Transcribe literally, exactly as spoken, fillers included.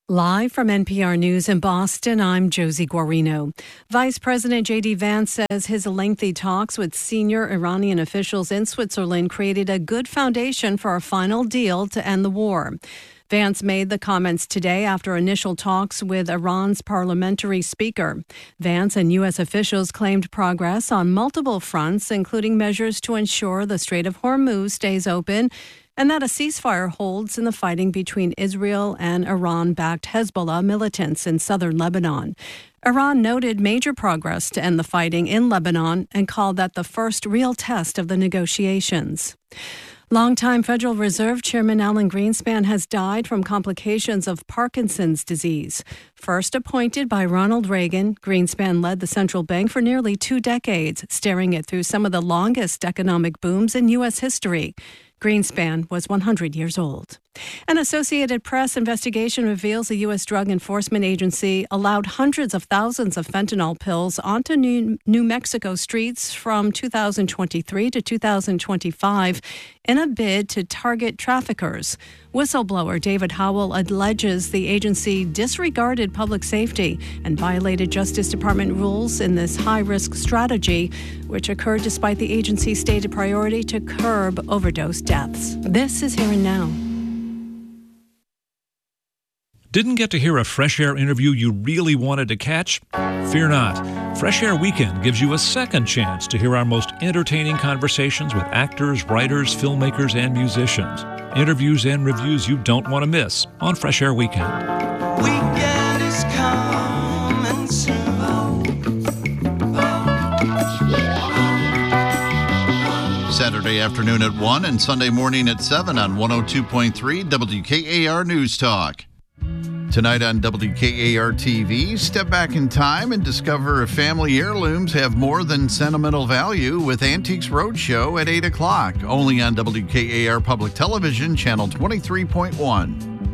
Live from N P R News in Boston, I'm Josie Guarino. Vice President J D Vance says his lengthy talks with senior Iranian officials in Switzerland created a good foundation for a final deal to end the war. Vance made the comments today after initial talks with Iran's parliamentary speaker. Vance and U S officials claimed progress on multiple fronts, including measures to ensure the Strait of Hormuz stays open and that a ceasefire holds in the fighting between Israel and Iran-backed Hezbollah militants in southern Lebanon. Iran noted major progress to end the fighting in Lebanon and called that the first real test of the negotiations. Longtime Federal Reserve Chairman Alan Greenspan has died from complications of Parkinson's disease. First appointed by Ronald Reagan, Greenspan led the central bank for nearly two decades, steering it through some of the longest economic booms in U S history. Greenspan was one hundred years old. An Associated Press investigation reveals the U S Drug Enforcement Agency allowed hundreds of thousands of fentanyl pills onto New, New Mexico streets from two thousand twenty-three to two thousand twenty-five in a bid to target traffickers. Whistleblower David Howell alleges the agency disregarded public safety and violated Justice Department rules in this high-risk strategy, which occurred despite the agency's stated priority to curb overdose deaths. This is Here and Now. Didn't get to hear a Fresh Air interview you really wanted to catch? Fear not. Fresh Air Weekend gives you a second chance to hear our most entertaining conversations with actors, writers, filmmakers, and musicians. Interviews and reviews you don't want to miss on Fresh Air Weekend. Weekend is coming soon. Saturday afternoon at one and Sunday morning at seven on one oh two point three W K A R News Talk. Tonight on W K A R T V, step back in time and discover if family heirlooms have more than sentimental value with Antiques Roadshow at eight o'clock, only on W K A R Public Television, Channel twenty-three point one.